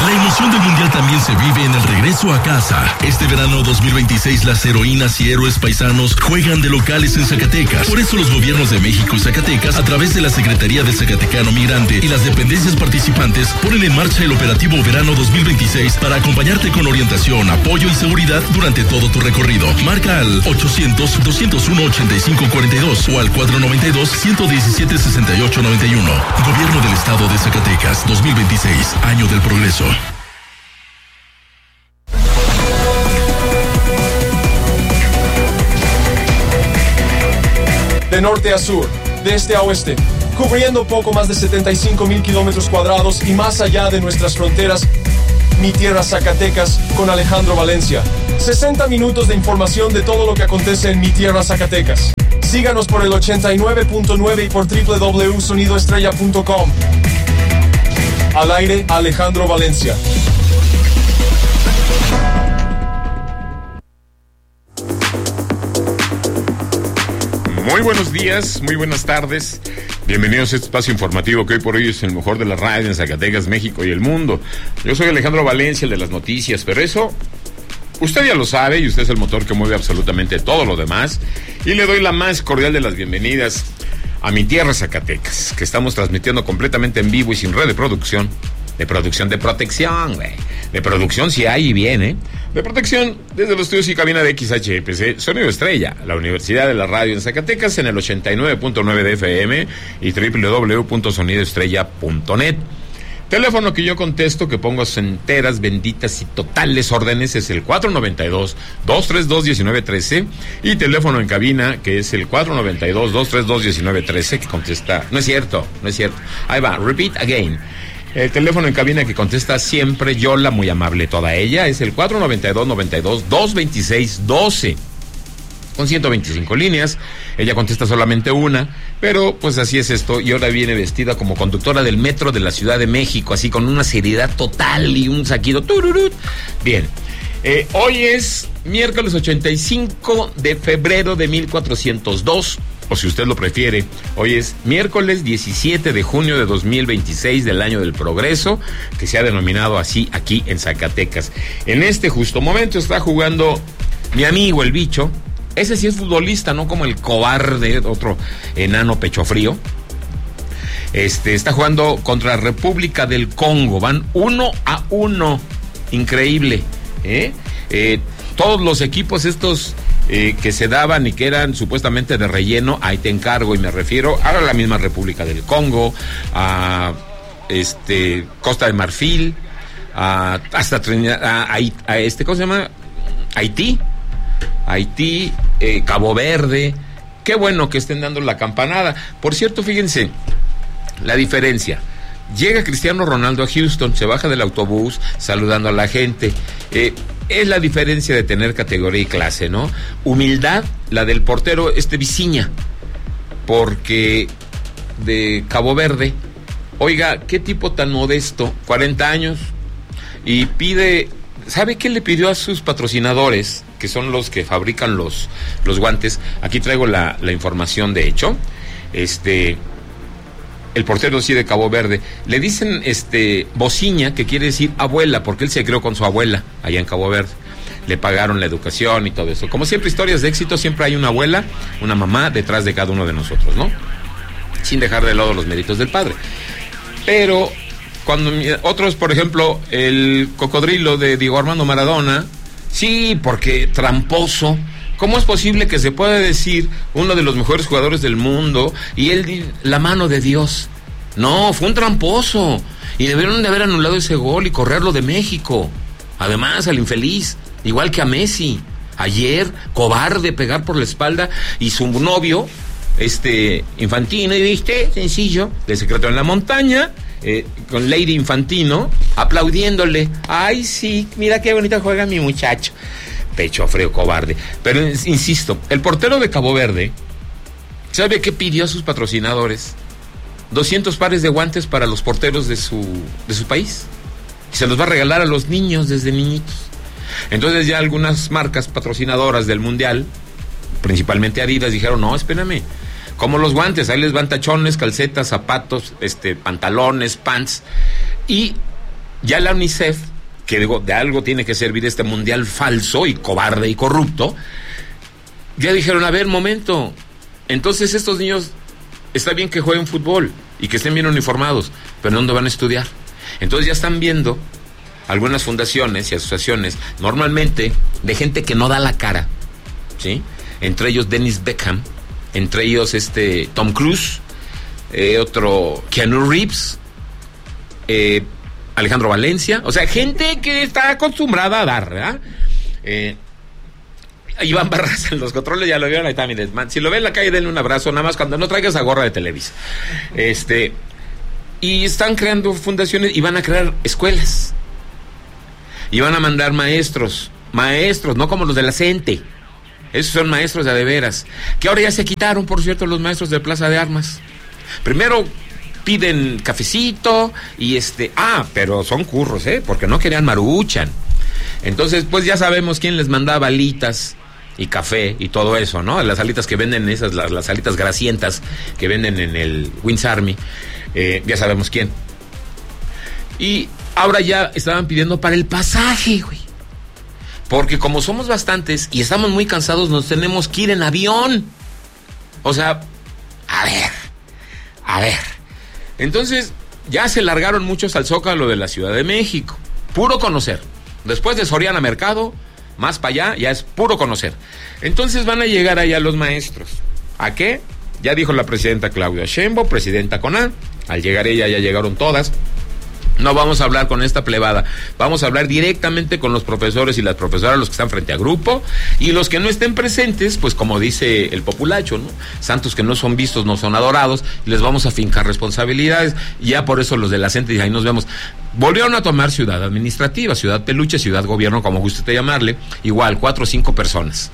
La emoción del Mundial también se vive en el regreso a casa. Este verano 2026 las heroínas y héroes paisanos juegan de locales en Zacatecas. Por eso los gobiernos de México y Zacatecas, a través de la Secretaría de Zacatecano Migrante y las dependencias participantes, ponen en marcha el operativo Verano 2026 para acompañarte con orientación, apoyo y seguridad durante todo tu recorrido. Marca al 800-201-8542 o al 492-117-6891. Gobierno del Estado de Zacatecas 2026, Año del Progreso. De norte a sur, de este a oeste, cubriendo poco más de 75,000 kilómetros cuadrados y más allá de nuestras fronteras, Mi Tierra Zacatecas con Alejandro Valencia. 60 minutos de información de todo lo que acontece en Mi Tierra Zacatecas. Síganos por el 89.9 y por www.sonidoestrella.com. Al aire, Alejandro Valencia. Muy buenos días, muy buenas tardes. Bienvenidos a este espacio informativo que hoy por hoy es el mejor de la radio en Zacatecas, México y el mundo. Yo soy Alejandro Valencia, el de las noticias, pero eso usted ya lo sabe y usted es el motor que mueve absolutamente todo lo demás. Y le doy la más cordial de las bienvenidas a Mi Tierra Zacatecas, que estamos transmitiendo completamente en vivo y sin red de producción. De protección, güey. De producción si hay y bien, ¿eh? De protección desde los estudios y cabina de XHPC, Sonido Estrella, la Universidad de la Radio en Zacatecas, en el 89.9 de FM y www.sonidoestrella.net. Teléfono que yo contesto, que pongo enteras, benditas y totales órdenes, es el 492-232-1913. Y teléfono en cabina, que es el 492-232-1913, que contesta... No es cierto. Ahí va, repeat again. El teléfono en cabina que contesta siempre Yola, muy amable toda ella, es el 492-92-226-12. Con 125 líneas, ella contesta solamente una, pero pues así es esto, y ahora viene vestida como conductora del metro de la Ciudad de México, así con una seriedad total y un saquido. ¡Tururut! Bien, hoy es miércoles 85 de febrero de 1402, o si usted lo prefiere, hoy es miércoles 17 de junio de 2026 del Año del Progreso, que se ha denominado así aquí en Zacatecas. En este justo momento está jugando mi amigo el Bicho. Ese sí es futbolista, no como el cobarde, otro enano pecho frío. Está jugando contra República del Congo, van 1-1, increíble, todos los equipos estos que se daban y que eran supuestamente de relleno, ahí te encargo, y me refiero a la misma República del Congo, a Costa de Marfil, hasta Trinidad, ¿cómo se llama? Haití, Cabo Verde. Qué bueno que estén dando la campanada. Por cierto, fíjense la diferencia. Llega Cristiano Ronaldo a Houston, se baja del autobús saludando a la gente. Es la diferencia de tener categoría y clase, ¿no? Humildad, la del portero Viciña, porque de Cabo Verde, oiga, qué tipo tan modesto, 40 años, y pide, ¿sabe qué le pidió a sus patrocinadores, que son los que fabrican los guantes? Aquí traigo la información, de hecho. El portero sí de Cabo Verde, le dicen Bociña, que quiere decir abuela, porque él se crió con su abuela allá en Cabo Verde. Le pagaron la educación y todo eso. Como siempre, historias de éxito, siempre hay una abuela, una mamá detrás de cada uno de nosotros, ¿no? Sin dejar de lado los méritos del padre. Pero cuando otros, por ejemplo, el cocodrilo de Diego Armando Maradona, sí, porque tramposo. ¿Cómo es posible que se pueda decir uno de los mejores jugadores del mundo y él, la mano de Dios? No, fue un tramposo. Y debieron de haber anulado ese gol y correrlo de México. Además, al infeliz, igual que a Messi. Ayer, cobarde, pegar por la espalda, y su novio, Infantino, y viste, sencillo, de Secreto en la Montaña, con Lady Infantino, aplaudiéndole. Ay, sí, mira qué bonito juega mi muchacho. Pecho frío, cobarde. Pero insisto, el portero de Cabo Verde, ¿sabe qué pidió a sus patrocinadores? 200 pares de guantes para los porteros de su país. Y se los va a regalar a los niños desde niñitos. Entonces ya algunas marcas patrocinadoras del Mundial, principalmente Adidas, dijeron, no, espérame, como los guantes, ahí les van tachones, calcetas, zapatos, pantalones, pants. Y ya la UNICEF, que digo, de algo tiene que servir este mundial falso y cobarde y corrupto, ya dijeron, a ver, momento, entonces estos niños, está bien que jueguen fútbol y que estén bien uniformados, pero ¿dónde van a estudiar? Entonces ya están viendo algunas fundaciones y asociaciones, normalmente de gente que no da la cara, ¿sí? Entre ellos Dennis Beckham, entre ellos Tom Cruise, otro Keanu Reeves, Alejandro Valencia, o sea, gente que está acostumbrada a dar, ¿verdad? Iván Barras en los controles, ya lo vieron, ahí está, miren, si lo ven en la calle, denle un abrazo, nada más cuando no traiga esa gorra de Televisa. Y están creando fundaciones y van a crear escuelas. Y van a mandar maestros, no como los de la CENTE. Esos son maestros de veras. Que ahora ya se quitaron, por cierto, los maestros de Plaza de Armas. Primero piden cafecito y pero son curros, porque no querían maruchan. Entonces, pues ya sabemos quién les mandaba alitas y café y todo eso, ¿no? Las alitas que venden, las alitas grasientas que venden en el Wings Army, ya sabemos quién. Y ahora ya estaban pidiendo para el pasaje, güey. Porque como somos bastantes y estamos muy cansados, nos tenemos que ir en avión. O sea, a ver. Entonces, ya se largaron muchos al Zócalo de la Ciudad de México. Puro conocer. Después de Soriana Mercado, más para allá, ya es puro conocer. Entonces van a llegar allá los maestros. ¿A qué? Ya dijo la presidenta Claudia Sheinbaum, presidenta CONA. Al llegar ella, ya llegaron todas. No vamos a hablar con esta plebada, vamos a hablar directamente con los profesores y las profesoras, los que están frente a grupo, y los que no estén presentes, pues como dice el populacho, ¿no? Santos que no son vistos, no son adorados, y les vamos a fincar responsabilidades, y ya por eso los de la CENTE, ahí nos vemos. Volvieron a tomar ciudad administrativa, ciudad peluche, ciudad gobierno, como guste llamarle, igual, 4 o 5 personas.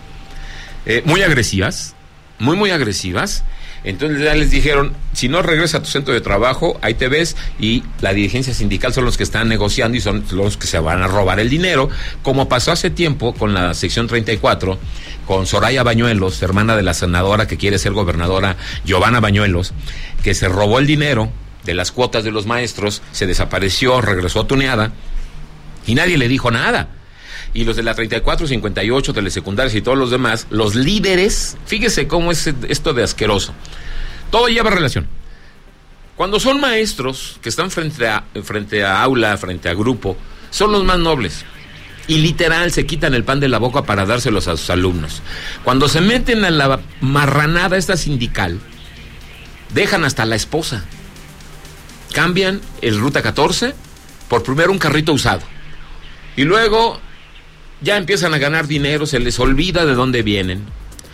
Muy agresivas, muy agresivas. Entonces ya les dijeron, si no regresa a tu centro de trabajo, ahí te ves, y la dirigencia sindical son los que están negociando y son los que se van a robar el dinero, como pasó hace tiempo con la sección 34, con Soraya Bañuelos, hermana de la senadora que quiere ser gobernadora, Giovanna Bañuelos, que se robó el dinero de las cuotas de los maestros, se desapareció, regresó tuneada, y nadie le dijo nada. Y los de la 34, 58, telesecundarias y todos los demás, los líderes, fíjese cómo es esto de asqueroso. Todo lleva relación. Cuando son maestros que están frente a aula, frente a grupo, son los más nobles. Y literal se quitan el pan de la boca para dárselos a sus alumnos. Cuando se meten a la marranada esta sindical, dejan hasta la esposa. Cambian el Ruta 14 por primero un carrito usado. Y luego ya empiezan a ganar dinero, se les olvida de dónde vienen.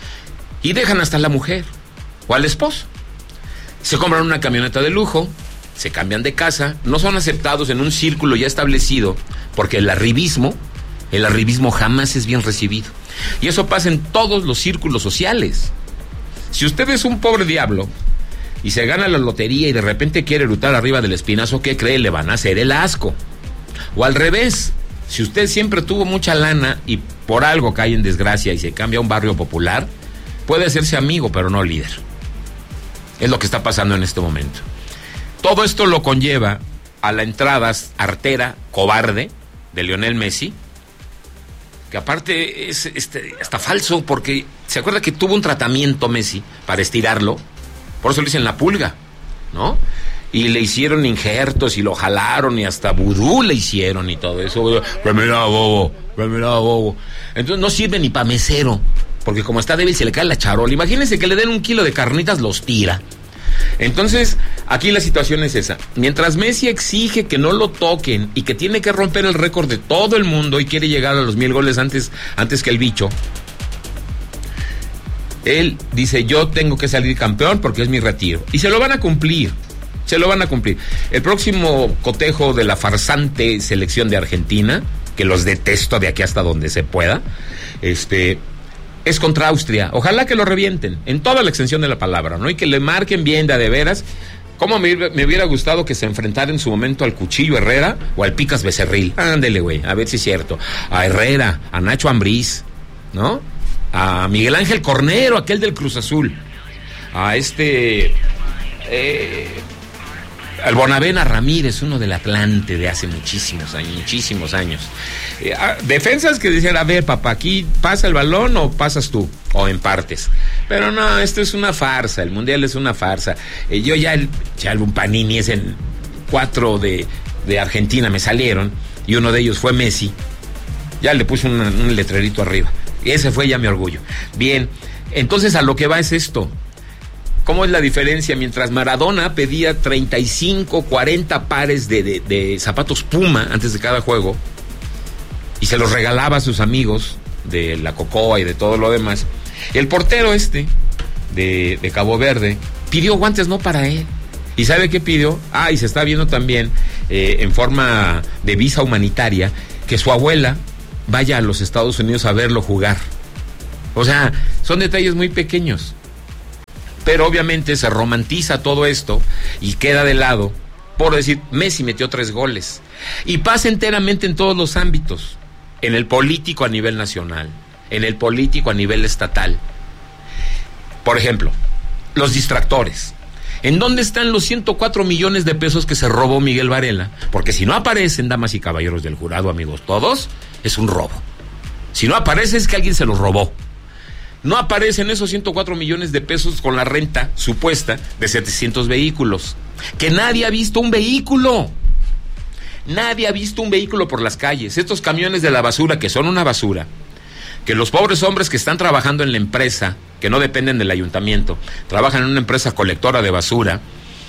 Y dejan hasta la mujer o al esposo. Se compran una camioneta de lujo, se cambian de casa, no son aceptados en un círculo ya establecido, porque el arribismo jamás es bien recibido. Y eso pasa en todos los círculos sociales. Si usted es un pobre diablo y se gana la lotería y de repente quiere erutar arriba del espinazo, ¿qué cree? Le van a hacer el asco. O al revés, si usted siempre tuvo mucha lana y por algo cae en desgracia y se cambia a un barrio popular, puede hacerse amigo, pero no líder. Es lo que está pasando en este momento. Todo esto lo conlleva a la entrada artera, cobarde, de Lionel Messi, que aparte es hasta falso, porque se acuerda que tuvo un tratamiento Messi para estirarlo, por eso le dicen la pulga, ¿no? Y le hicieron injertos y lo jalaron y hasta vudú le hicieron y todo eso. Remera bobo. Entonces no sirve ni para mesero, porque como está débil se le cae la charola. Imagínense que le den 1 kilo de carnitas, los tira. Entonces aquí la situación es esa. Mientras Messi exige que no lo toquen y que tiene que romper el récord de todo el mundo y quiere llegar a los 1000 goles antes que el bicho, él dice, yo tengo que salir campeón porque es mi retiro. Y se lo van a cumplir. El próximo cotejo de la farsante selección de Argentina, que los detesto de aquí hasta donde se pueda, es contra Austria. Ojalá que lo revienten, en toda la extensión de la palabra, ¿no? Y que le marquen bien de veras. Cómo me hubiera gustado que se enfrentara en su momento al Cuchillo Herrera o al Picas Becerril. Ándele, güey, a ver si es cierto. A Herrera, a Nacho Ambriz, ¿no? A Miguel Ángel Cornero, aquel del Cruz Azul. A al Bonavena Ramírez, uno del Atlante de hace muchísimos años. Defensas que decían, a ver, papá, aquí pasa el balón o pasas tú, o en partes. Pero no, esto es una farsa, el Mundial es una farsa. Yo ya un Panini es el 4 de Argentina, me salieron, y uno de ellos fue Messi. Ya le puse un letrerito arriba. Y ese fue ya mi orgullo. Bien, entonces a lo que va es esto. ¿Cómo es la diferencia? Mientras Maradona pedía 35, 40 pares de zapatos Puma antes de cada juego y se los regalaba a sus amigos de la Cocoa y de todo lo demás, el portero de Cabo Verde pidió guantes no para él. ¿Y sabe qué pidió? Y se está viendo también en forma de visa humanitaria que su abuela vaya a los Estados Unidos a verlo jugar. O sea, son detalles muy pequeños. Pero obviamente se romantiza todo esto y queda de lado por decir, Messi metió 3 goles. Y pasa enteramente en todos los ámbitos. En el político a nivel nacional, en el político a nivel estatal. Por ejemplo, los distractores. ¿En dónde están los 104 millones de pesos que se robó Miguel Varela? Porque si no aparecen, damas y caballeros del jurado, amigos todos, es un robo. Si no aparece es que alguien se los robó. No aparecen esos 104 millones de pesos con la renta supuesta de 700 vehículos. Que nadie ha visto un vehículo. Nadie ha visto un vehículo por las calles. Estos camiones de la basura, que son una basura, que los pobres hombres que están trabajando en la empresa, que no dependen del ayuntamiento, trabajan en una empresa colectora de basura,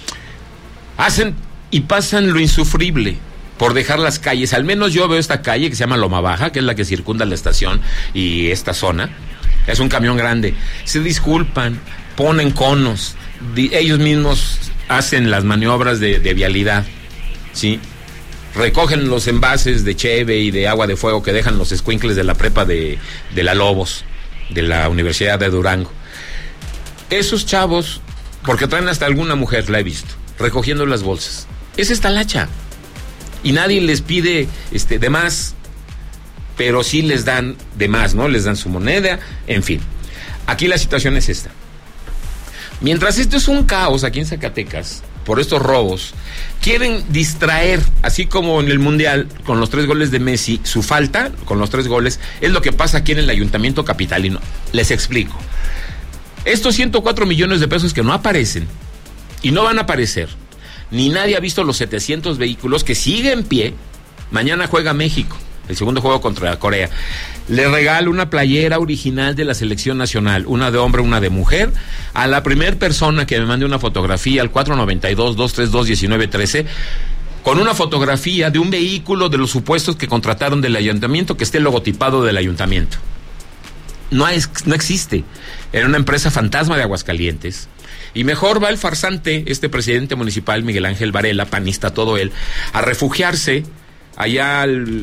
hacen y pasan lo insufrible por dejar las calles. Al menos yo veo esta calle que se llama Loma Baja, que es la que circunda la estación y esta zona. Es un camión grande. Se disculpan, ponen conos, ellos mismos hacen las maniobras de vialidad, ¿sí? Recogen los envases de cheve y de agua de fuego que dejan los escuincles de la prepa de la Lobos, de la Universidad de Durango. Esos chavos, porque traen hasta alguna mujer, la he visto, recogiendo las bolsas. Es esta lacha. Y nadie les pide de más, pero sí les dan de más, ¿no? Les dan su moneda, en fin. Aquí la situación es esta. Mientras esto es un caos aquí en Zacatecas, por estos robos, quieren distraer, así como en el Mundial, con los 3 goles de Messi, su falta, con los 3 goles, es lo que pasa aquí en el Ayuntamiento Capitalino. Les explico. Estos 104 millones de pesos que no aparecen, y no van a aparecer, ni nadie ha visto los 700 vehículos que siguen en pie. Mañana juega México, el segundo juego contra Corea. Le regalo una playera original de la selección nacional, una de hombre, una de mujer, a la primer persona que me mande una fotografía al 492-232-1913, con una fotografía de un vehículo de los supuestos que contrataron del ayuntamiento, que esté logotipado del ayuntamiento. No existe. Era una empresa fantasma de Aguascalientes. Y mejor va el farsante, presidente municipal, Miguel Ángel Varela, panista todo él, a refugiarse allá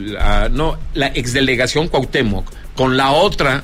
la exdelegación Cuauhtémoc, con la otra,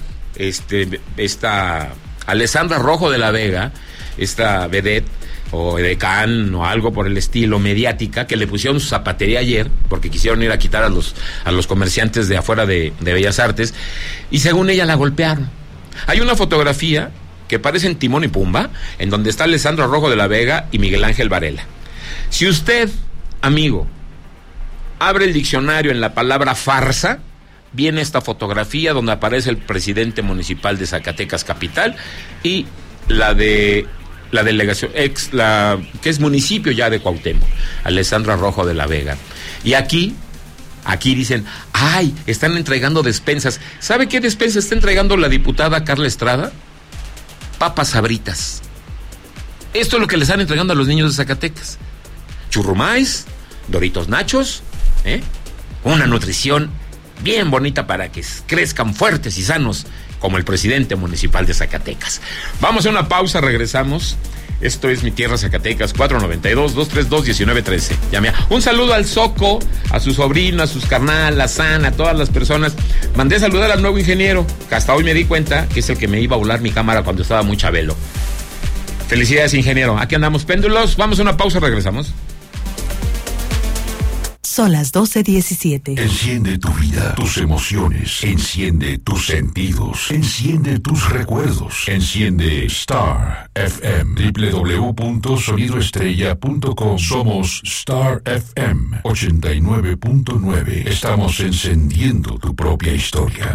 esta Alessandra Rojo de la Vega, esta vedette, o edecán, o algo por el estilo, mediática, que le pusieron su zapatería ayer, porque quisieron ir a quitar a los comerciantes de afuera de Bellas Artes, y según ella la golpearon. Hay una fotografía que parecen Timón y Pumba, en donde está Alessandra Rojo de la Vega y Miguel Ángel Varela. Si usted, amigo, abre el diccionario en la palabra farsa, viene esta fotografía donde aparece el presidente municipal de Zacatecas Capital y la de la delegación, que es municipio ya de Cuauhtémoc, Alessandra Rojo de la Vega. Y aquí dicen, están entregando despensas. ¿Sabe qué despensa está entregando la diputada Carla Estrada? Papas Sabritas. Esto es lo que le están entregando a los niños de Zacatecas. Churrumais, Doritos Nachos, una nutrición bien bonita para que crezcan fuertes y sanos como el presidente municipal de Zacatecas. Vamos a una pausa, regresamos. Esto es Mi Tierra Zacatecas, 492-232-1913. Un saludo al Soco, a su sobrino, a sus carnal, a San, a todas las personas. Mandé saludar al nuevo ingeniero, que hasta hoy me di cuenta que es el que me iba a volar mi cámara cuando estaba muy chabelo. Felicidades, ingeniero. Aquí andamos, péndulos. Vamos a una pausa, regresamos. Son las 12:17. Enciende tu vida, tus emociones. Enciende tus sentidos. Enciende tus recuerdos. Enciende Star FM. www.sonidoestrella.com. Somos Star FM 89.9. Estamos encendiendo tu propia historia.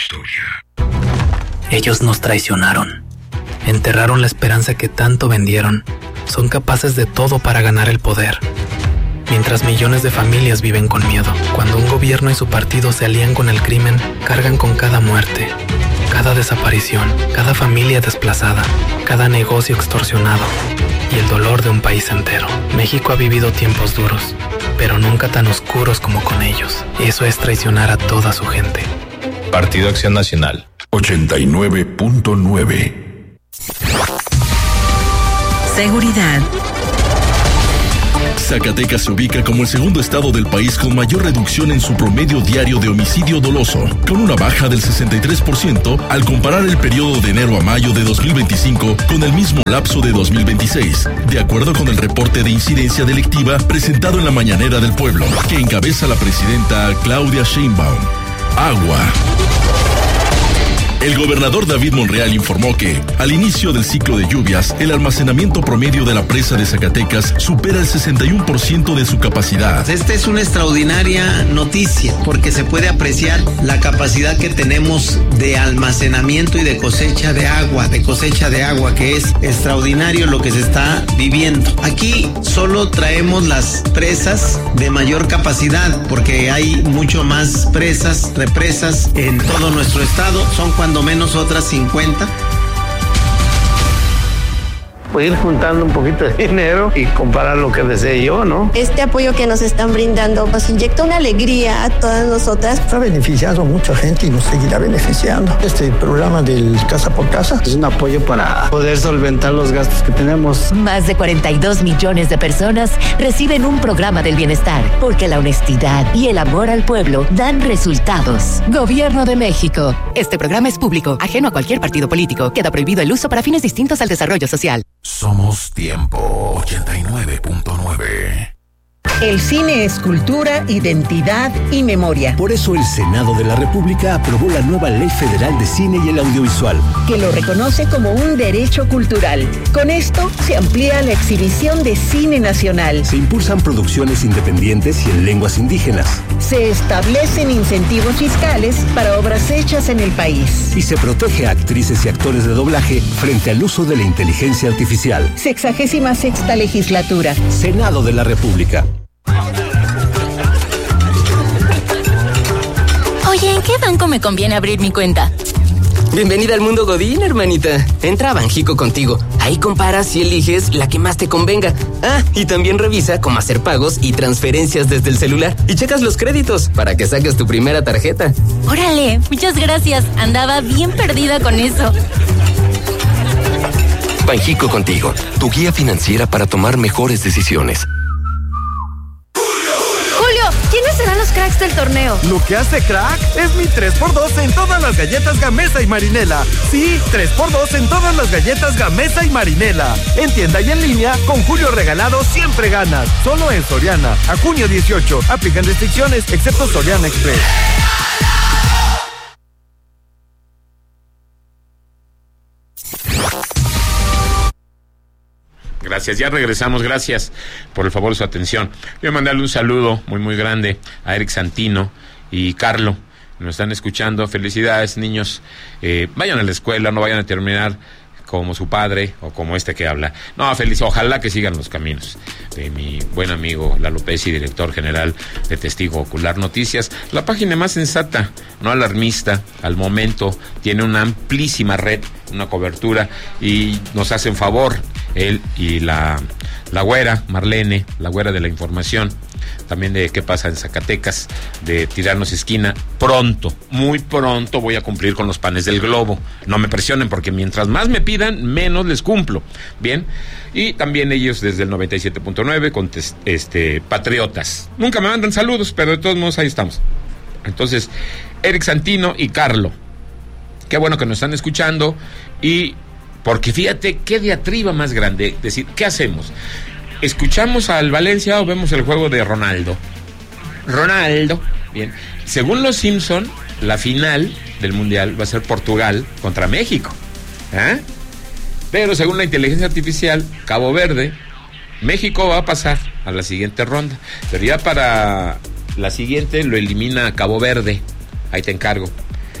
Ellos nos traicionaron. Enterraron la esperanza que tanto vendieron. Son capaces de todo para ganar el poder. Mientras millones de familias viven con miedo. Cuando un gobierno y su partido se alían con el crimen, cargan con cada muerte, cada desaparición, cada familia desplazada, cada negocio extorsionado y el dolor de un país entero. México ha vivido tiempos duros, pero nunca tan oscuros como con ellos. Eso es traicionar a toda su gente. Partido Acción Nacional. 89.9. Seguridad. Zacatecas se ubica como el segundo estado del país con mayor reducción en su promedio diario de homicidio doloso, con una baja del 63% al comparar el periodo de enero a mayo de 2025 con el mismo lapso de 2026, de acuerdo con el reporte de incidencia delictiva presentado en la Mañanera del Pueblo, que encabeza la presidenta Claudia Sheinbaum. Agua. El gobernador David Monreal informó que, al inicio del ciclo de lluvias, el almacenamiento promedio de la presa de Zacatecas supera el 61% de su capacidad. Esta es una extraordinaria noticia porque se puede apreciar la capacidad que tenemos de almacenamiento y de cosecha de agua, que es extraordinario lo que se está viviendo. Aquí solo traemos las presas de mayor capacidad porque hay mucho más represas en todo nuestro estado. Son cuando menos otras 50. Pues ir juntando un poquito de dinero y comprar lo que desee yo, ¿no? Este apoyo que nos están brindando nos inyecta una alegría a todas nosotras. Ha beneficiado a mucha gente y nos seguirá beneficiando. Este programa del Casa por Casa es un apoyo para poder solventar los gastos que tenemos. Más de 42 millones de personas reciben un programa del bienestar, porque la honestidad y el amor al pueblo dan resultados. Gobierno de México. Este programa es público, ajeno a cualquier partido político. Queda prohibido el uso para fines distintos al desarrollo social. Somos Tiempo 89.9. El cine es cultura, identidad y memoria. Por eso el Senado de la República aprobó la nueva Ley Federal de Cine y el Audiovisual, que lo reconoce como un derecho cultural. Con esto se amplía la exhibición de cine nacional. Se impulsan producciones independientes y en lenguas indígenas. Se establecen incentivos fiscales para obras hechas en el país. Y se protege a actrices y actores de doblaje frente al uso de la inteligencia artificial. 66ª legislatura. Senado de la República. Oye, ¿en qué banco me conviene abrir mi cuenta? Bienvenida al mundo Godín, hermanita. Entra a Banjico Contigo. Ahí comparas y eliges la que más te convenga. Ah, y también revisa cómo hacer pagos y transferencias desde el celular. Y checas los créditos para que saques tu primera tarjeta. Órale, muchas gracias. Andaba bien perdida con eso. Banjico Contigo, tu guía financiera para tomar mejores decisiones. ¿Quiénes serán los cracks del torneo? Lo que hace crack es mi 3x2 en todas las galletas Gamesa y Marinela. Sí, 3x2 en todas las galletas Gamesa y Marinela. En tienda y en línea, con Julio Regalado siempre ganas. Solo en Soriana. A junio 18. Aplican restricciones, excepto Soriana Express. Gracias, ya regresamos, gracias por el favor de su atención. Voy a mandarle un saludo muy grande a Eric Santino y Carlo, nos están escuchando. Felicidades, niños, vayan a la escuela, no vayan a terminar como su padre o como este que habla. No, feliz, ojalá que sigan los caminos de mi buen amigo Lalo Pesci, director general de Testigo Ocular Noticias, la página más sensata, no alarmista, al momento, tiene una amplísima red, una cobertura, y nos hacen favor, él y la güera, Marlene, la güera de la información, también de qué pasa en Zacatecas, de tirarnos esquina. Pronto, muy pronto voy a cumplir con los panes del globo. No me presionen porque mientras más me pidan, menos les cumplo. Bien, y también ellos desde el 97.9 con Patriotas. Nunca me mandan saludos, pero de todos modos ahí estamos. Entonces, Eric Santino y Carlo, qué bueno que nos están escuchando, y porque fíjate qué diatriba más grande, decir, ¿qué hacemos? ¿Escuchamos al Valencia o vemos el juego de Ronaldo? Ronaldo. Bien. Según los Simpson, la final del Mundial va a ser Portugal contra México. ¿Eh? Pero según la inteligencia artificial, Cabo Verde, México va a pasar a la siguiente ronda. Pero ya para la siguiente lo elimina Cabo Verde. Ahí te encargo.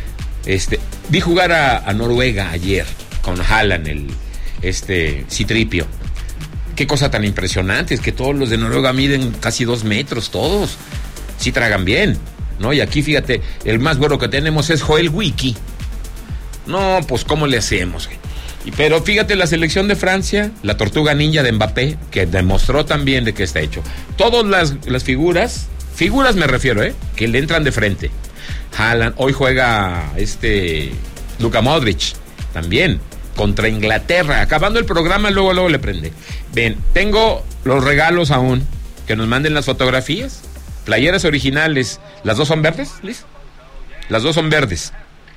Vi jugar a Noruega ayer con Haaland, el Citripio. Qué cosa tan impresionante, es que todos los de Noruega miden casi 2 metros, todos. Sí tragan bien, ¿no? Y aquí, fíjate, el más bueno que tenemos es Joel Wiki. No, pues, ¿cómo le hacemos? Pero fíjate, la selección de Francia, la tortuga ninja de Mbappé, que demostró también de qué está hecho. Todas las figuras me refiero, que le entran de frente. Haaland, hoy juega Luka Modric, también, contra Inglaterra. Acabando el programa, luego le prende. Ven, tengo los regalos aún, que nos manden las fotografías. Playeras originales, ¿las dos son verdes, Liz? Las dos son verdes.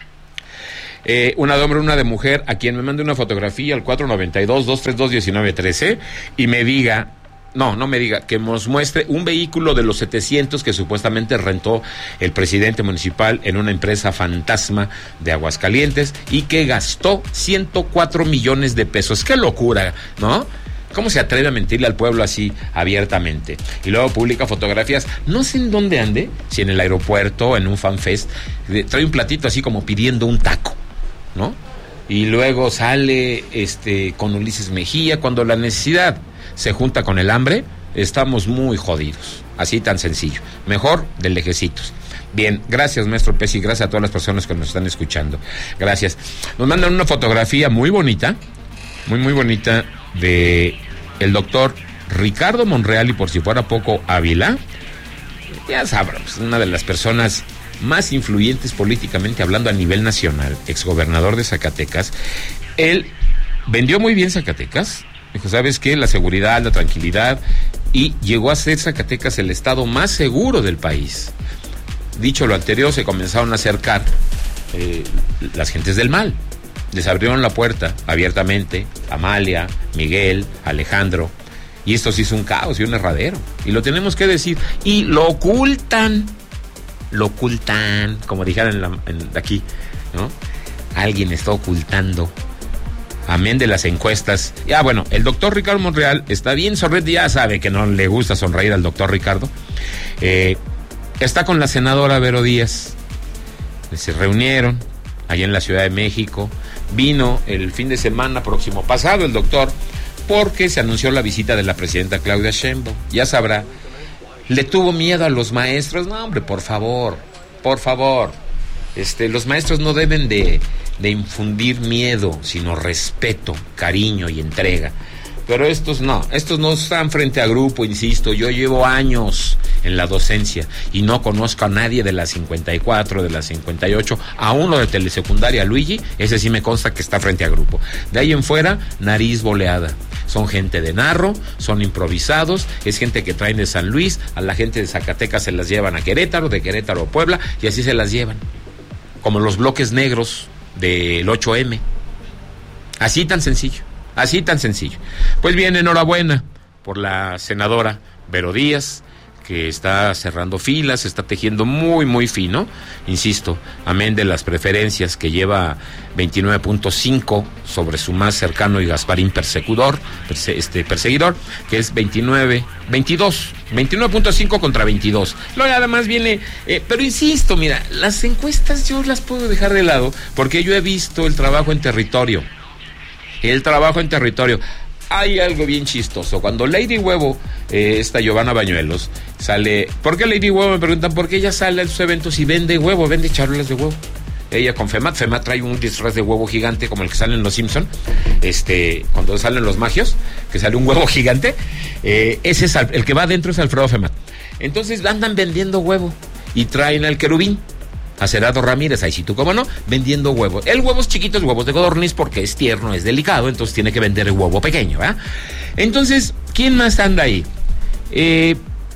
Una de hombre, una de mujer, a quien me mande una fotografía al 492-232-1913 y me diga, no me diga, que nos muestre un vehículo de los 700 que supuestamente rentó el presidente municipal en una empresa fantasma de Aguascalientes y que gastó 104 millones de pesos. ¡Qué locura!, ¿no? ¿Cómo se atreve a mentirle al pueblo así abiertamente? Y luego publica fotografías, no sé en dónde ande, si en el aeropuerto, en un fanfest, trae un platito así como pidiendo un taco, ¿no? Y luego sale con Ulises Mejía. Cuando la necesidad se junta con el hambre, estamos muy jodidos. Así tan sencillo. Mejor de lejecitos. Bien, gracias, maestro Pesi, gracias a todas las personas que nos están escuchando. Gracias. Nos mandan una fotografía muy bonita, muy bonita, de el doctor Ricardo Monreal, y por si fuera poco, Ávila. Ya sabrás, una de las personas más influyentes políticamente hablando a nivel nacional, exgobernador de Zacatecas. Él vendió muy bien Zacatecas, dijo, ¿sabes qué? La seguridad, la tranquilidad, y llegó a ser Zacatecas el estado más seguro del país. Dicho lo anterior, se comenzaron a acercar las gentes del mal. Les abrieron la puerta abiertamente, Amalia, Miguel, Alejandro, y esto se hizo un caos y un herradero, y lo tenemos que decir, y lo ocultan, como dijeron aquí, ¿no? Alguien está ocultando, amén de las encuestas. Ya, bueno, el doctor Ricardo Monreal está bien sonriente, ya sabe que no le gusta sonreír al doctor Ricardo. Está con la senadora Vero Díaz, se reunieron allá en la Ciudad de México. Vino el fin de semana próximo pasado el doctor, porque se anunció la visita de la presidenta Claudia Sheinbaum. Ya sabrá, le tuvo miedo a los maestros. No, hombre, por favor. Los maestros no deben de infundir miedo, sino respeto, cariño y entrega. Pero estos no están frente a grupo, insisto. Yo llevo años en la docencia y no conozco a nadie de las 54, de las 58, a uno de telesecundaria, Luigi, ese sí me consta que está frente a grupo. De ahí en fuera, nariz boleada. Son gente de narro, son improvisados, es gente que traen de San Luis, a la gente de Zacatecas se las llevan a Querétaro, de Querétaro a Puebla, y así se las llevan. Como los bloques negros del 8M. Así tan sencillo. Pues bien, enhorabuena por la senadora Vero Díaz, que está cerrando filas, está tejiendo muy fino, insisto, amén de las preferencias que lleva 29.5 sobre su más cercano y Gasparín perseguidor, que es 29.5 contra 22. Luego además viene, pero insisto, mira, las encuestas yo las puedo dejar de lado, porque yo he visto el trabajo en territorio. Hay algo bien chistoso. Cuando Lady Huevo, esta Giovanna Bañuelos, sale... ¿Por qué Lady Huevo? Me preguntan, ¿por qué ella sale a sus eventos y vende huevo? Vende charolas de huevo. Ella con FEMAT trae un disfraz de huevo gigante como el que sale en Los Simpson, cuando salen los magios, que sale un huevo gigante. Ese es el que va adentro, es Alfredo FEMAT. Entonces andan vendiendo huevo y traen al querubín, a Cerrado Ramírez, ahí sí tú cómo no, vendiendo huevos. El huevo es chiquito, es huevos de codorniz, porque es tierno, es delicado, entonces tiene que vender el huevo pequeño, ¿verdad? Entonces, ¿quién más anda ahí? El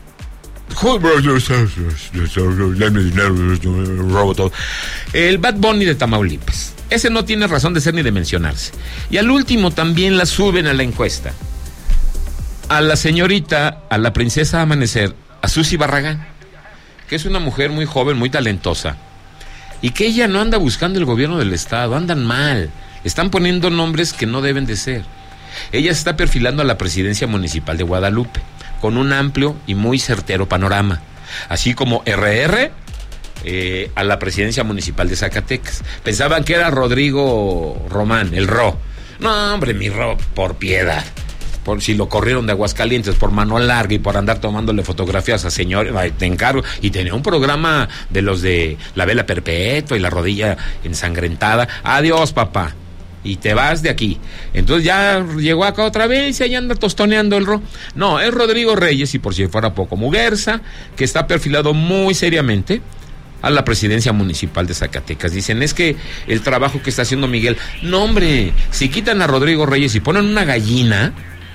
Bad Bunny de Tamaulipas. Ese no tiene razón de ser ni de mencionarse. Y al último también la suben a la encuesta. A la señorita, a la princesa Amanecer, a Susi Barragán. que es una mujer muy joven, muy talentosa, y que ella no anda buscando el gobierno del estado, andan mal, están poniendo nombres que no deben de ser. Ella se está perfilando a la presidencia municipal de Guadalupe, con un amplio y muy certero panorama, así como RR a la presidencia municipal de Zacatecas. Pensaban que era Rodrigo Román, el Ro. No, hombre, mi Ro, por piedad. Por si lo corrieron de Aguascalientes por mano larga y por andar tomándole fotografías a señores, te encargo. Y tenía un programa de los de la vela perpetua y la rodilla ensangrentada. Adiós, papá. Y te vas de aquí. Entonces ya llegó acá otra vez y ahí anda tostoneando el Ro. No, es Rodrigo Reyes, y por si fuera poco, Muguerza, que está perfilado muy seriamente a la presidencia municipal de Zacatecas. Dicen, es que el trabajo que está haciendo Miguel. No, hombre, si quitan a Rodrigo Reyes y ponen una gallina,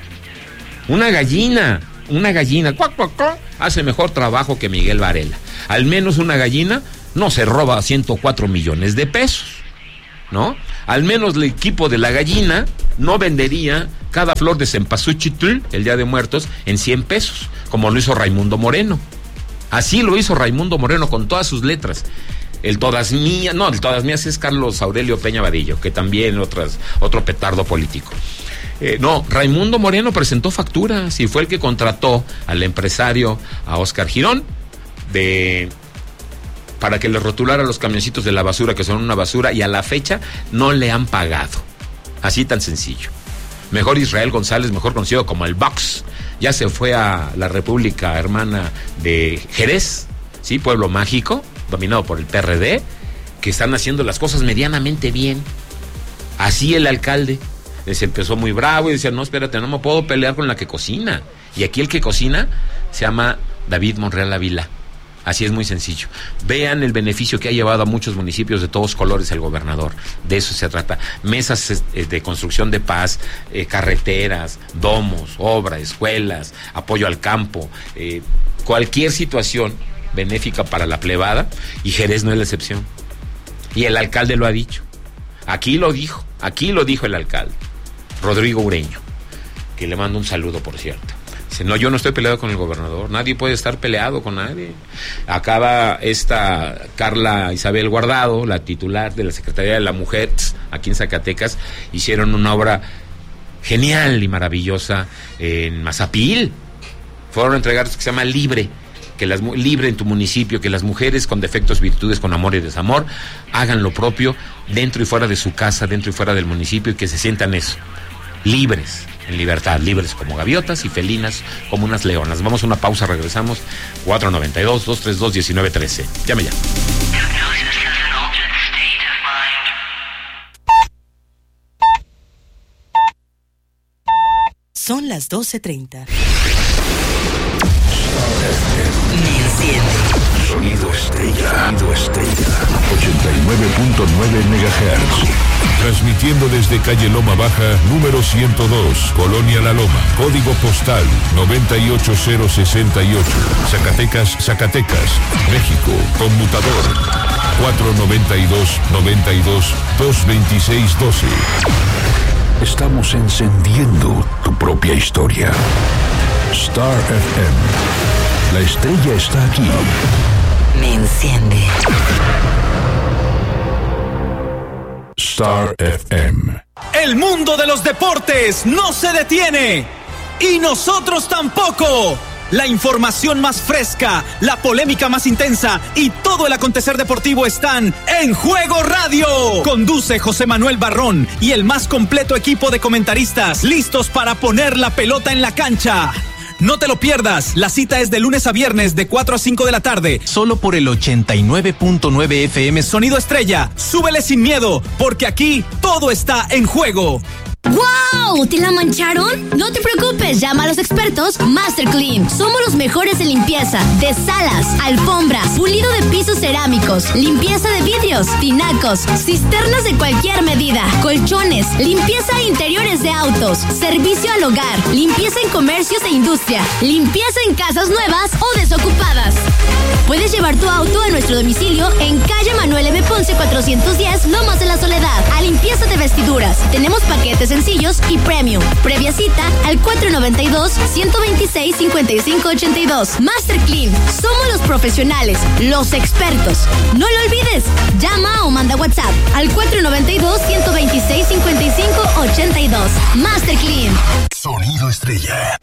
cuac, cuac, cuac, hace mejor trabajo que Miguel Varela. Al menos una gallina no se roba 104 millones de pesos, ¿no? Al menos el equipo de la gallina no vendería cada flor de cempasúchil el Día de Muertos en 100 pesos, como lo hizo Raimundo Moreno. Así lo hizo Raimundo Moreno con todas sus letras. El todas mías es Carlos Aurelio Peña Vadillo, que también otro petardo político. Raimundo Moreno presentó facturas y fue el que contrató al empresario, a Oscar Girón, para que le rotulara los camioncitos de la basura, que son una basura, y a la fecha no le han pagado. Así tan sencillo. Mejor Israel González, mejor conocido como el Box, ya se fue a la República Hermana de Jerez, ¿sí? Pueblo mágico, dominado por el PRD, que están haciendo las cosas medianamente bien. Así el alcalde se empezó muy bravo y decía, no, espérate, no me puedo pelear con la que cocina. Y aquí el que cocina se llama David Monreal Ávila. Así es, muy sencillo. Vean el beneficio que ha llevado a muchos municipios de todos colores el gobernador. De eso se trata. Mesas de construcción de paz, carreteras, domos, obras, escuelas, apoyo al campo, cualquier situación benéfica para la plebada, y Jerez no es la excepción. Y el alcalde lo ha dicho. Aquí lo dijo el alcalde, Rodrigo Ureño, que le mando un saludo, por cierto. Dice, no, yo no estoy peleado con el gobernador, nadie puede estar peleado con nadie. Acaba esta Carla Isabel Guardado, la titular de la Secretaría de la Mujer, aquí en Zacatecas, hicieron una obra genial y maravillosa en Mazapil. Fueron a entregar esto que se llama Libre, Libre en tu municipio, que las mujeres con defectos, virtudes, con amor y desamor, hagan lo propio dentro y fuera de su casa, dentro y fuera del municipio, y que se sientan eso, libres, en libertad, libres como gaviotas y felinas como unas leonas. Vamos a una pausa, regresamos. 492-232-1913. Llame ya. Son las 12:30. Sonido estrella. 89.9 MHz. Transmitiendo desde calle Loma Baja, número 102, Colonia La Loma. Código postal 98068. Zacatecas, México. Conmutador 492-92-226-12. Estamos encendiendo tu propia historia. Star FM. La estrella está aquí. Me enciende. Star FM. El mundo de los deportes no se detiene. Y nosotros tampoco. La información más fresca, la polémica más intensa y todo el acontecer deportivo están en Juego Radio. Conduce José Manuel Barrón y el más completo equipo de comentaristas listos para poner la pelota en la cancha. No te lo pierdas, la cita es de lunes a viernes de 4 a 5 de la tarde, solo por el 89.9 FM Sonido Estrella. Súbele sin miedo, porque aquí todo está en juego. ¡Wow! ¿Te la mancharon? No te preocupes, llama a los expertos Master Clean. Somos los mejores en limpieza de salas, alfombras, pulido de pisos cerámicos, limpieza de vidrios, tinacos, cisternas de cualquier medida, colchones, limpieza de interiores de autos, servicio al hogar, limpieza en comercios e industria, limpieza en casas nuevas o desocupadas. Puedes llevar tu auto a nuestro domicilio en calle Manuel M. Ponce 410, Lomas de la Soledad, a limpieza de vestiduras. Tenemos paquetes sencillos y premium. Previa cita al 492-126-5582. Master Clean. Somos los profesionales, los expertos. No lo olvides. Llama o manda WhatsApp al 492-126-5582. Master Clean. Sonido Estrella.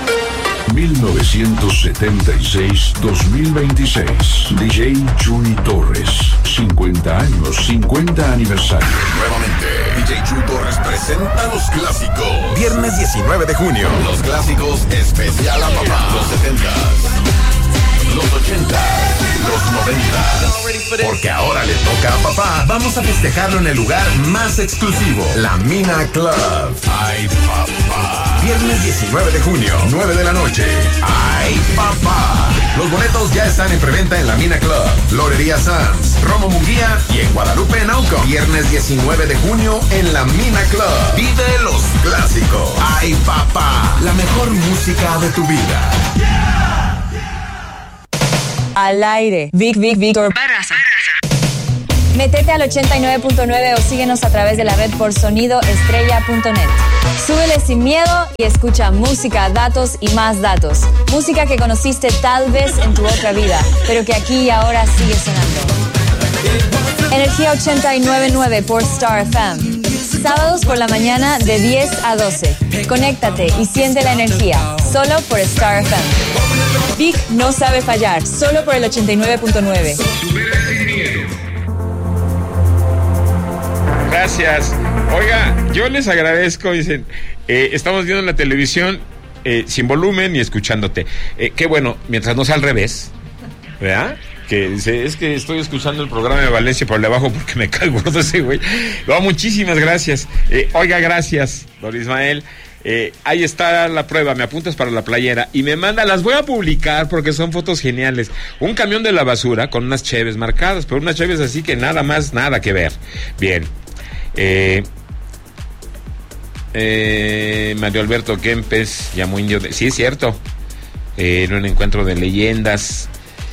1976-2026. DJ Chuy Torres. 50 años, 50 aniversario. Nuevamente, DJ Chuy Torres presenta los clásicos. Viernes 19 de junio. Los clásicos especial a papá. Los 70s, los 80s, los 90s. Porque ahora le toca a papá. Vamos a festejarlo en el lugar más exclusivo, la Mina Club. Ay, papá. Viernes 19 de junio, 9 de la noche. ¡Ay, papá! Los boletos ya están en preventa en la Mina Club, Lorería Sanz, Romo Munguía y en Guadalupe, Nauco. Viernes 19 de junio en la Mina Club. Vive los clásicos. ¡Ay, papá! La mejor música de tu vida. Al aire. Víctor Barraza. Métete al 89.9 o síguenos a través de la red por sonidoestrella.net. Súbele sin miedo y escucha música, datos y más datos. Música que conociste tal vez en tu otra vida, pero que aquí y ahora sigue sonando. Energía 89.9 por Star FM. Sábados por la mañana de 10 a 12. Conéctate y siente la energía, solo por Star FM. Vic no sabe fallar, solo por el 89.9. Gracias. Oiga, yo les agradezco, dicen, estamos viendo en la televisión sin volumen y escuchándote. Qué bueno, mientras no sea al revés, ¿verdad? Que dice, es que estoy escuchando el programa de Valencia, pero le bajo porque me cae gordo ese güey. No, muchísimas gracias. Oiga, gracias, don Ismael. Ahí está la prueba, me apuntas para la playera y me manda, las voy a publicar porque son fotos geniales. Un camión de la basura con unas cheves marcadas, pero unas cheves así que nada más, nada que ver. Bien. Mario Alberto Kempes llamó indio de... Sí, es cierto. En un encuentro de leyendas.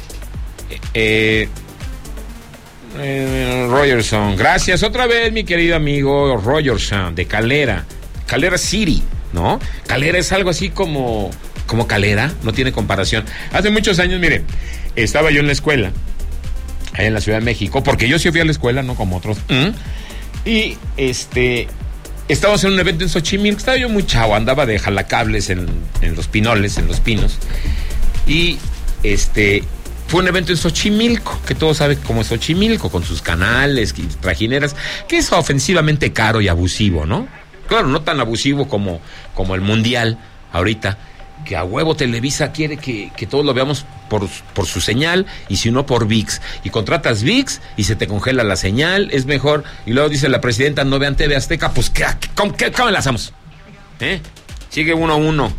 Rogerson, gracias otra vez, mi querido amigo Rogerson, de Calera City, ¿no? Calera es algo así como Calera, no tiene comparación. Hace muchos años, mire, estaba yo en la escuela, allá en la Ciudad de México, porque yo sí fui a la escuela, no como otros. Y estábamos en un evento en Xochimilco, estaba yo muy chavo, andaba de jalacables en los pinoles, en los pinos. Y fue un evento en Xochimilco, que todos saben cómo es Xochimilco, con sus canales y trajineras, que es ofensivamente caro y abusivo, ¿no? Claro, no tan abusivo como el Mundial ahorita, que a huevo Televisa quiere que todos lo veamos por su señal, y si no por ViX, y contratas ViX y se te congela la señal, es mejor. Y luego dice la presidenta, no vean TV Azteca, pues ¿cómo la hacemos? Sigue 1-1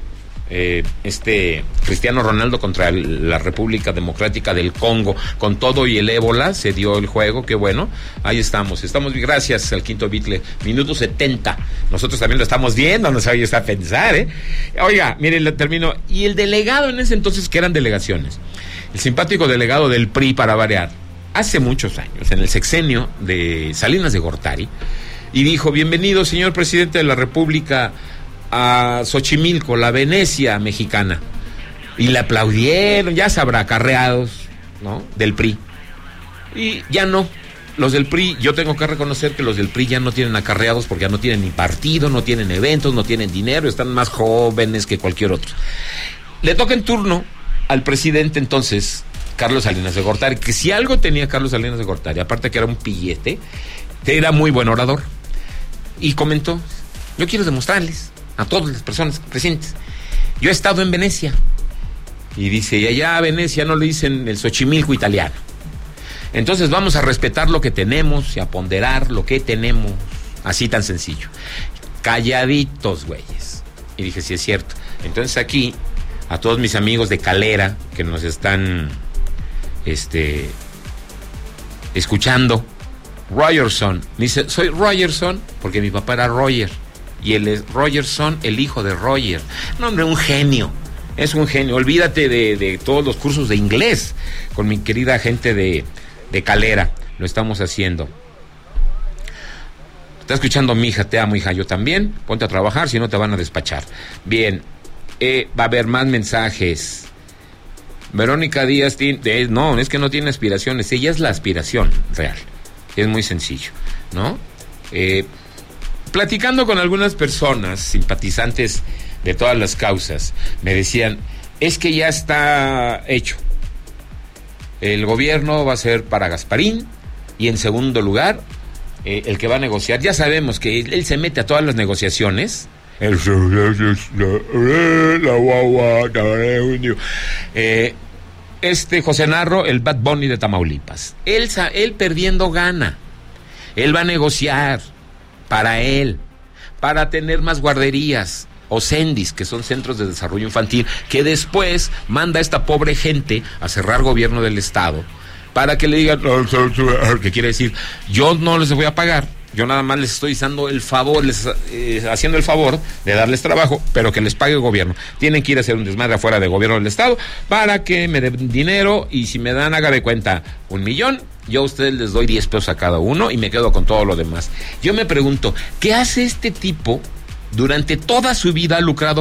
Cristiano Ronaldo contra la República Democrática del Congo, con todo y el ébola se dio el juego, qué bueno. Ahí estamos, gracias al Quinto Bitle, minuto 70, nosotros también lo estamos viendo, no sabía a pensar, Oiga, miren, termino. Y el delegado en ese entonces, que eran delegaciones, el simpático delegado del PRI, para variar, hace muchos años, en el sexenio de Salinas de Gortari, y dijo: bienvenido, señor presidente de la República, a Xochimilco, la Venecia mexicana. Y le aplaudieron, ya sabrá, acarreados, ¿no?, del PRI. Y ya no, los del PRI, yo tengo que reconocer que los del PRI ya no tienen acarreados, porque ya no tienen ni partido, no tienen eventos, no tienen dinero, están más jóvenes que cualquier otro. Le toca en turno al presidente entonces, Carlos Salinas de Gortari, que si algo tenía Carlos Salinas de Gortari, aparte que era un pillete, era muy buen orador. Y comentó: yo quiero demostrarles a todas las personas presentes, yo he estado en Venecia. Y dice, y allá a Venecia no le dicen el Xochimilco italiano. Entonces vamos a respetar lo que tenemos y a ponderar lo que tenemos. Así tan sencillo. Calladitos, güeyes. Y dije, sí es cierto. Entonces aquí, a todos mis amigos de Calera que nos están escuchando, Rogerson, dice, soy Rogerson porque mi papá era Roger. Y él es Rogerson, el hijo de Roger. No, hombre, un genio. Es un genio. Olvídate de todos los cursos de inglés. Con mi querida gente de Calera lo estamos haciendo. Está escuchando mi hija, te amo, hija, yo también. Ponte a trabajar, si no te van a despachar. Bien, va a haber más mensajes. Verónica Díaz, no, es que no tiene aspiraciones, ella es la aspiración real. Es muy sencillo, ¿no? Platicando con algunas personas, simpatizantes de todas las causas, me decían, es que ya está hecho. El gobierno va a ser para Gasparín y en segundo lugar, el que va a negociar, ya sabemos que él se mete a todas las negociaciones. José Narro, el Bad Bunny de Tamaulipas, él perdiendo gana. Él va a negociar para él, para tener más guarderías o CENDIs, que son centros de desarrollo infantil, que después manda a esta pobre gente a cerrar gobierno del estado para que le digan, que quiere decir, yo no les voy a pagar, yo nada más les estoy haciendo el favor de darles trabajo, pero que les pague el gobierno. Tienen que ir a hacer un desmadre afuera del gobierno del estado para que me den dinero, y si me dan, haga de cuenta, 1 millón, yo a ustedes les doy 10 pesos a cada uno y me quedo con todo lo demás. Yo me pregunto, ¿qué hace este tipo? Durante toda su vida ha lucrado